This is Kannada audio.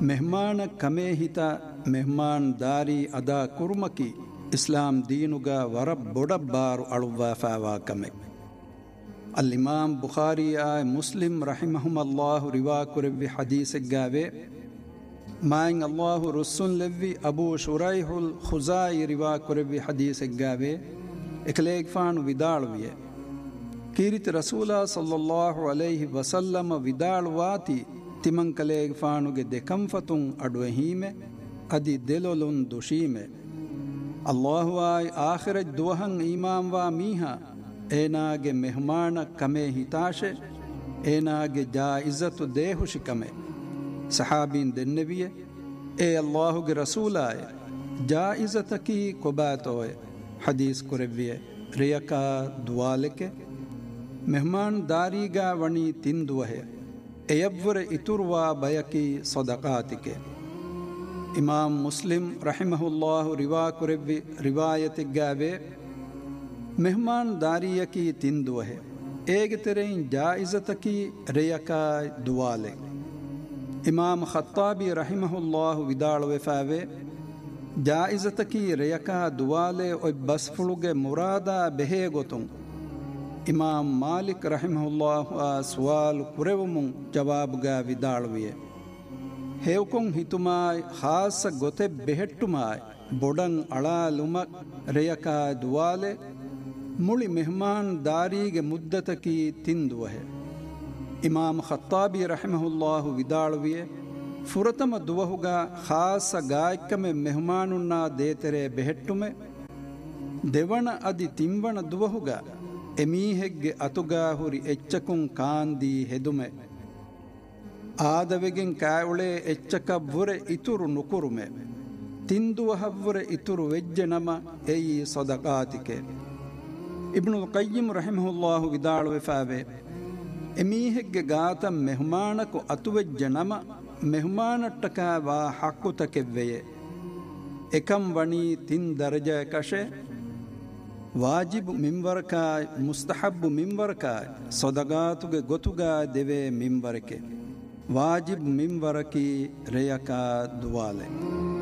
ಮೆಹಮಾನ ಕಮೇ ಹಿತ ಮೆಹಮಾನ್ ದಾರಿ ಅದಾ ಕುರ್ಮಕಿ ಇಸ್ಲಾಂ ದೀನುಗ ವರ ಬೊಡಬ್ಬಾರು ಅಳುವ ಫಾವಾ ಕಮೆ. ಅಲ್ಲಿಮಾಮ್ ಬುಖಾರಿಯ ಮುಸ್ಲಿಂ ರಹಿಮಹುಮಲ್ಲಾಹು ರಿವಾ ಕುರೆವ್ವಿ ಹದೀಸೆಗ್ಗಾವೆ ಮಾಯಿಂಗ್ ಅಲ್ಲಾಹು ರುಸ್ಸುನ್ ಲೆವ್ವಿ ಅಬೂ ಶುರೈಹುಲ್ ಖುಜಾಯಿ ರಿವಾ ಕುರೆವ್ವಿ ಹದೀಸೆಗ್ಗಾವೆ ಎಕಲೇಗ್ ಫಾನು ವಿದಾಳುವಿಯೆ ಕೀರಿತಿ ರಸೂಲ ಸಲ್ಲಲ್ಲಾಹು ಅಲೈಹಿ ವಸಲ್ಲಮ ವಿದಾಳುವಾತಿ ತಿಮಂಕಲೇಗ್ ಫಾನುಗೆ ದೆಕಂಫತುಂ ಅಡುವೆ ಹೀಮೆ ಅದಿ ದೆಲೊಲುನ್ ದುಶೀಮೆ ಅಲ್ಲಾಹು ಆಯ್ ಆಖಿರಜ್ ದುವಹಂ ಈಮಾಂ ವಾ ಮೀಹ ಏನಾಗೆ ಮೆಹಮಾನ ಕಮೆ ಹಿತಾಶೆ ಏನಾಗೆ ಜಾಯಿಜತು ದೇಹುಶಿ ಕಮೆ. ಸಹಾಬೀನ್ ದೆನ್ನೆವಿಯೆ ಏ ಅಲ್ಲಾಹುಗೆ ರಸೂಲಾಯ ಜಾಯಿಜತಕಿ ಕೊಬಾತೋಯೆ ಹದೀಸ್ ಕುರೆವ್ವಿಯೆ ರಿಯಕಾ ದುವಾಲೆಕೆ ಮೆಹಮಾನ್ ದಾರಿಗಾ ವಣಿ ತಿಂದುವಹೆ ಎಯವ್ವರೆ ಇತುರ್ವಾ ಬಯಕಿ ಸದಕಾತಿಕೆ. ಇಮಾಮ್ ಮುಸ್ಲಿಂ ರಹಿಮಹುಲ್ಲಾಹು ರಿವಾ ಕುರೆವ್ವಿ ರಿವಾಯತಿಗ್ಗಾವೆ ಮೆಹಮಾನ್ ದಾರಿಯಕಿ ತಿಂದುವಹೆ ಏಗೆ ತೆರೆಯಿನ್ ಜಾಯಿಜತಕಿ ರಿಯಕಾ ದುವಾಲೆ. ಇಮಾಮ್ ಖತ್ತಾಬಿ ರಹಿಮಹುಲ್ಲಾಹು ವಿದಾಳುವೆಫಾವೆ ಜಾಯಿಜತಕಿ ರಿಯಕಾ ದುವಾಲೆ ಒಯ್ ಬಸ್ಫುಳುಗೆ ಮುರಾದಾ ಬೆಹೇ ಗೊತುಂ ಇಮಾಮ್ ಮಾಲಿಕ್ ರಹಿಮಹುಲ್ಲಾಹು ಆ ಸುವಾಲು ಕುರೆವುಮುಂ ಜವಾಬುಗಾ ವಿದಾಳುವಿಯೆ ಹೇವ್ಕೊಂ ಹಿತುಮಾಯ್ ಖಾಸ ಗೊತೆ ಬೆಹೆಟ್ಟುಮಾಯ್ ಬೊಡಂ ಅಳಾಲುಮಕ್ ರಿಯಕಾ ದುವಾಲೆ ಮುಳಿ ಮೆಹಮಾನ್ ದಾರಿಗೆ ಮುದ್ದತಕಿ ತಿಂದುವಹೆ. ಇಮಾಮ್ ಖತ್ತಾಬಿ ರಹಿಮಹುಲ್ಲಾಹು ವಿದಾಳುವಿಯೆ ಫುರತಮ ದುವಹುಗ ಖಾಸ ಗಾಯಕಮೆ ಮೆಹಮಾನುನ್ನಾ ದೇತೆರೆ ಬೆಹೆಟ್ಟುಮೆ ದೆವಣ ಅದಿ ತಿಂವಣ ದುವಹುಗ ಎಮೀಹೆಗ್ಗೆ ಅತುಗಾ ಹುರಿ ಎಚ್ಚಕುಂ ಕಾಂದಿ ಹೆದುಮೆ ಆದವೆಗೆಂ ಕಾಯುಳೆ ಎಚ್ಚಕವ್ವುರೆ ಇತುರು ನುಕುರುಮೆ ತಿಂದುವಹವ್ವುರೆ ಇತುರು ವೆಜ್ಜೆ ನಮ ಎಯಿ ಸದಕಾತಿಕೆ. ಇಬ್ನುಲ್ ಕಯ್ಯಿಮ್ ರಹಿಮಹುಲ್ಲಾಹು ವಿದಾಳುವೆಫಾವೆ ಎಮೀಹೆಗ್ಗೆ ಗಾತ ಮೆಹಮಾನಕು ಅತುವೆಜ್ಜೆ ನಮ ಮೆಹಮಾನಟ್ಟಕ ವಾ ಹಕ್ಕುತಕೆವ್ವೆಯೆ ಎಕಂ ವಣಿ ತಿನ್ ದರ್ಜೆ ಕಶೆ ವಾಜಿಬ್ ಮಿಂವರಕಾಯ್ ಮುಸ್ತಹಬ್ಬು ಮಿಂವರಕಾಯ್ ಸೊದಗಾತುಗೆ ಗೊತುಗಾ ದೆವೆ ಮಿಂವರಕೆ ವಾಜಿಬ್ ಮಿಂವರಕಿ ರೇಯಕಾ ದುವಾಲೆ.